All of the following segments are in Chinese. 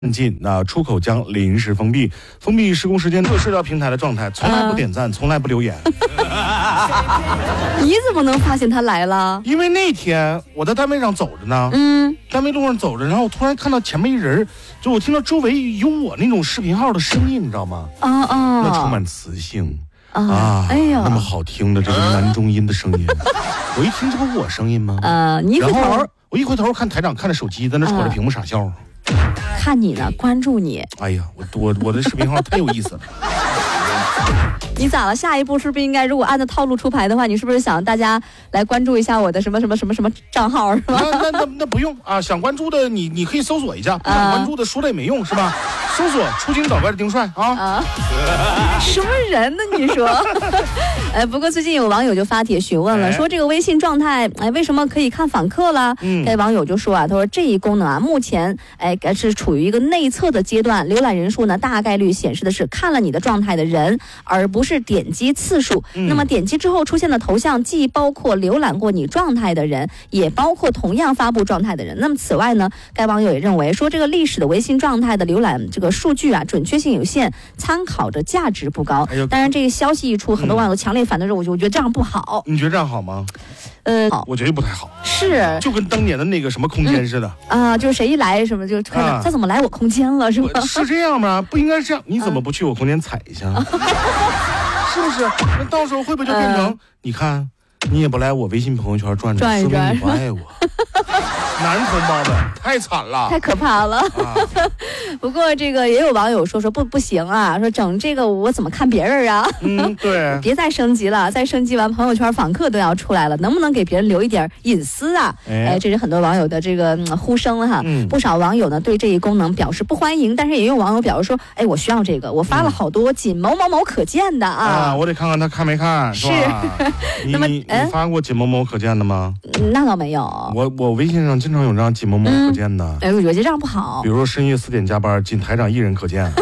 禁，出口将临时封闭施工时间各社交平台的状态，从来不点赞，从来不留言。 你怎么能发现他来了？ 因为那天我在单位上走着呢，单位路上走着，然后我突然看到前面一人，就我听到周围有我那种视频号的声音，你知道吗？那充满磁性哎呀，那么好听的这个男中音的声音，我一听这不我声音吗？ 你一回头， 我一回头看台长看着手机，在那瞅着屏幕傻笑。 看你呢，关注你。 哎呀，我的视频号太有意思了。 你咋了？下一步是不是应该，如果按照套路出牌的话，你是不是想大家来关注一下我的什么账号是吧？ 那不用啊，想关注的你可以搜索一下，不想关注的说了也没用是吧？搜索出京找怪的丁帅啊！ 什么人呢？你说？不过最近有网友就发帖询问了，说这个微信状态，为什么可以看访客了？该网友就说他说这一功能啊，目前是处于一个内测的阶段，浏览人数呢大概率显示的是看了你的状态的人，而不是点击次数。那么点击之后出现的头像，既包括浏览过你状态的人，也包括同样发布状态的人。那么此外呢，该网友也认为说，这个历史的微信状态的浏览这个数据啊，准确性有限，参考的价值不高。当然，这个消息一出，很多网友强烈反对说，我觉得这样不好。 你觉得这样好吗？我觉得不太好， 是就跟当年的那个什么空间似的就是谁一来什么就看他怎么来我空间了，是吧？ 是这样吗？不应该是这样，你怎么不去我空间踩一下？是不是？那到时候会不会就变成你看你也不来我微信朋友圈转转，说明你不爱我。男同胞们太惨了， 太可怕了。不过这个也有网友说不行啊，说整这个我怎么看别人啊？ 对， 别再升级了，再升级完朋友圈访客都要出来了，能不能给别人留一点隐私啊？这是很多网友的这个呼声了哈。不少网友呢对这一功能表示不欢迎，但是也有网友表示说，我需要这个，我发了好多仅某某某可见的我得看看他看没看，是吧？那么你发过仅某某可见的吗？ 那倒没有， 我微信上经常有这样仅某某可见的。 我觉得这样不好。 比如说深夜4点加班，仅台长一人可见。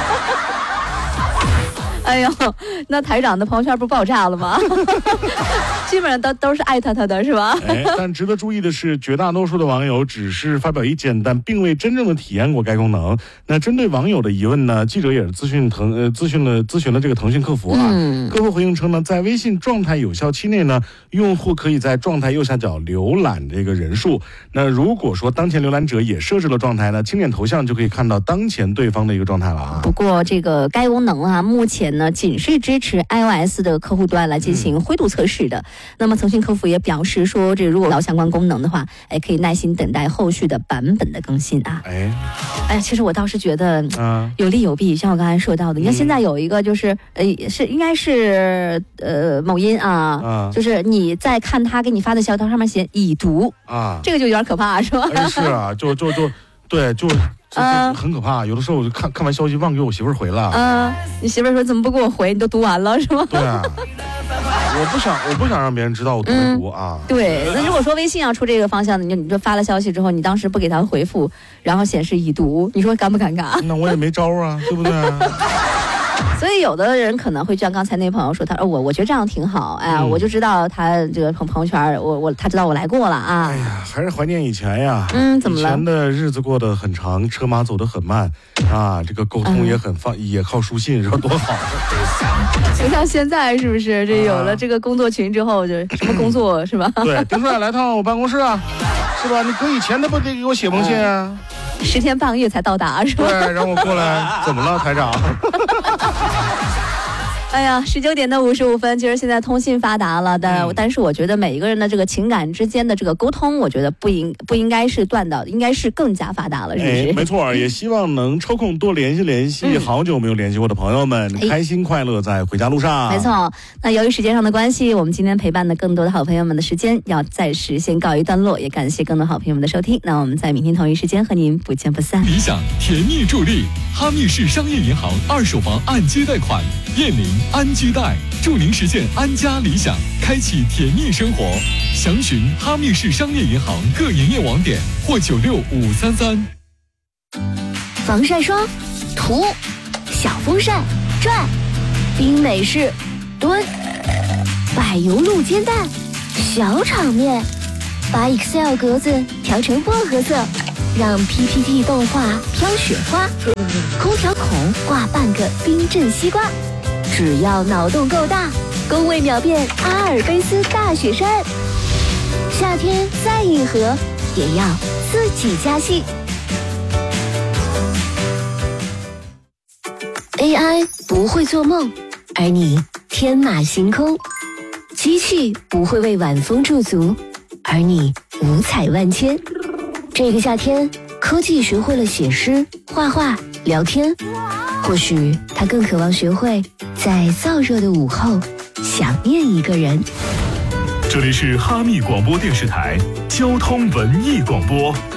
哎呦，那台长的朋友圈不爆炸了吗？基本上都是艾特他的是吧？ 但值得注意的是，绝大多数的网友只是发表意见，但并未真正的体验过该功能。那针对网友的疑问呢，记者也是咨询了这个腾讯客服客户回应称呢，在微信状态有效期内呢，用户可以在状态右下角浏览这个人数。那如果说当前浏览者也设置了状态呢，轻点头像就可以看到当前对方的一个状态了不过这个该功能目前呢仅是支持 iOS 的客户端来进行灰度测试的。那么腾讯客服也表示说，这如果要相关功能的话，可以耐心等待后续的版本的更新其实我倒是觉得有利有弊，像我刚才说到的，你看现在有一个就是应该是某音就是你在看他给你发的消息，上面写已读这个就有点可怕，是吧？ 是啊，对，就很可怕。有的时候我就看完消息忘给我媳妇儿回了你媳妇儿说怎么不给我回？你都读完了是吗？ 对啊，我不想让别人知道我读没读对，那如果说微信要出这个方向的，你就发了消息之后，你当时不给他回复，然后显示已读，你说尴不尴尬？ 那我也没招对不对？ 所以有的人可能会像刚才那朋友说，他说我觉得这样挺好，我就知道他这个朋友圈，他知道我来过了还是怀念以前呀。 怎么了？ 以前的日子过得很长，车马走得很慢这个沟通也很也靠书信，说多好。 就像现在是不是这有了这个工作群之后，就什么工作是吧？ 对，丁帅来趟我办公室是吧？你搁以前的不得给我写封信 10天半个月才到达是吧？ 对，让我过来，怎么了，台长？ 哎呀，19点的55分，其实现在通信发达了，但是我觉得每一个人的这个情感之间的这个沟通，我觉得不应该是断的，应该是更加发达了，是不是？ 没错，也希望能抽空多联系好久没有联系过的朋友们，开心快乐在回家路上。 没错，那由于时间上的关系，我们今天陪伴的更多的好朋友们的时间要暂时先告一段落，也感谢更多好朋友们的收听。那我们在明天同一时间和您不见不散。 理想甜蜜助力，哈密市商业银行2手房按揭贷款，燕林安居贷，祝您实现安家理想，开启甜蜜生活。详询哈密市商业银行各营业网点或96533。 防晒霜涂，小风扇转，冰美式蹲，柏油路煎蛋小场面，把 Excel 格子调成薄荷色， 让 PPT 动画飘雪花，空调孔挂半个冰镇西瓜。只要脑洞够大，工位秒变阿尔卑斯大雪山。夏天再硬核，也要自己加戏。AI 不会做梦，而你天马行空；机器不会为晚风驻足，而你五彩万千。这个夏天，科技学会了写诗、画画、聊天，或许它更渴望学会在燥热的午后想念一个人。 这里是哈密广播电视台交通文艺广播。